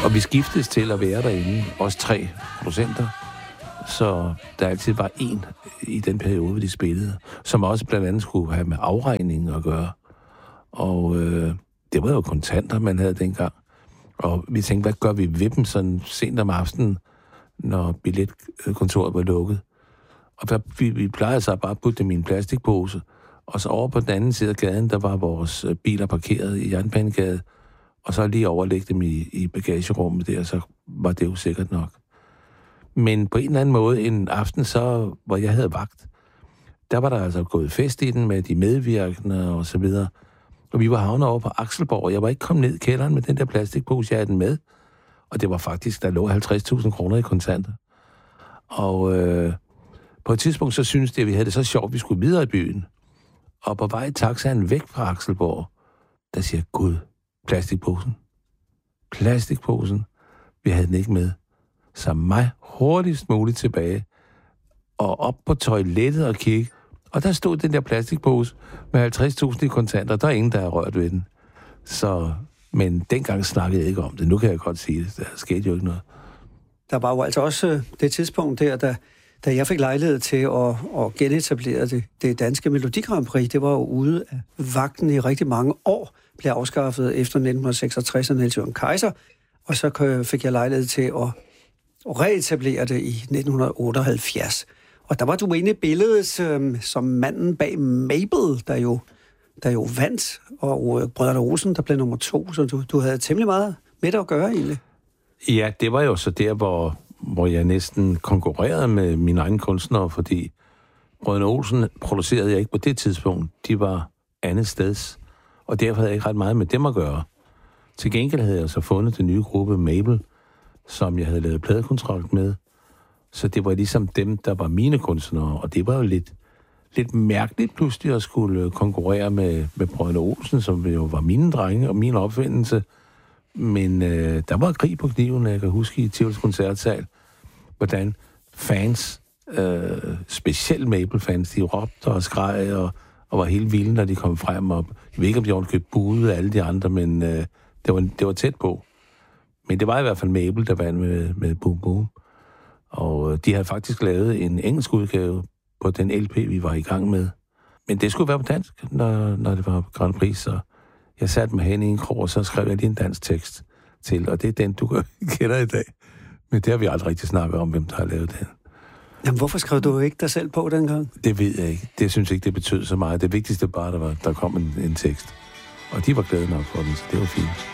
Og vi skiftes til at være derinde, også 3 producenter, så der altid var en i den periode, de spillede, som også blandt andet skulle have med afregningen at gøre. Og det var jo kontanter, man havde dengang. Og vi tænkte, hvad gør vi ved dem sådan sent om aftenen, når billetkontoret var lukket? Og vi plejede så bare at putte dem i en plastikpose, og så over på den anden side af gaden, der var vores biler parkeret i Jernbanegade, og så lige overlægge dem i bagagerummet der, så var det jo sikkert nok. Men på en eller anden måde, en aften så, hvor jeg havde vagt, der var der altså gået fest i den med de medvirkende og så videre. Og vi var havnet over på Akselborg, og jeg var ikke kommet ned i kælderen med den der plastikpose, jeg havde den med. Og det var faktisk, der lå 50.000 kroner i kontanter. Og på et tidspunkt, så syntes det, at vi havde det så sjovt, vi skulle videre i byen. Og på vej i taxaen væk fra Akselborg, der siger jeg, Gud, plastikposen. Vi havde den ikke med. Så mig hurtigst muligt tilbage, og op på toilettet og kigge. Og der stod den der plastikpose med 50.000 i kontanter. Der er ingen, der har rørt ved den. Så, men dengang snakkede jeg ikke om det. Nu kan jeg godt sige det. Der skete jo ikke noget. Der var jo altså også det tidspunkt der, da jeg fik lejlighed til at genetablere det danske Melodi Grand Prix. Det var jo ude af vagten i rigtig mange år. Blev afskaffet efter 1966 af Niels Jørgen Kaiser. Og så fik jeg lejlighed til at reetablere det i 1978. Og der var du inde i billedet som manden bag Mabel, der jo vandt, og Brødrene Olsen, der blev nummer 2, så du havde temmelig meget med det at gøre egentlig. Ja, det var jo så der, hvor jeg næsten konkurrerede med mine egne kunstnere, fordi Brødrene Olsen producerede jeg ikke på det tidspunkt. De var andet steds, og derfor havde jeg ikke ret meget med dem at gøre. Til gengæld havde jeg så fundet den nye gruppe Mabel, som jeg havde lavet pladekontrakt med. Så det var ligesom dem, der var mine kunstnere, og det var jo lidt mærkeligt pludselig at skulle konkurrere med Brødrene Olsen, som jo var mine drenge og min opfindelse. Men der var krig på kniven, jeg kan huske i Tivolis koncertsal, hvordan fans, specielt Mabel-fans, de råbte og skreg og var helt vilde, når de kom frem. Og jeg ved ikke, om de ordentligt buede alle de andre, men det var tæt på. Men det var i hvert fald Mabel, der vandt med Boom Boom. Og de havde faktisk lavet en engelsk udgave på den LP, vi var i gang med. Men det skulle være på dansk, når det var Grand Prix, så jeg satte mig hen i en krog, og så skrev jeg lige en dansk tekst til, og det er den, du kender i dag. Men det har vi aldrig rigtig snakket om, hvem der har lavet den. Jamen, hvorfor skrev du ikke dig selv på dengang? Det ved jeg ikke. Det synes jeg ikke, det betød så meget. Det vigtigste bare, der kom en tekst. Og de var glade nok for den, så det var fint.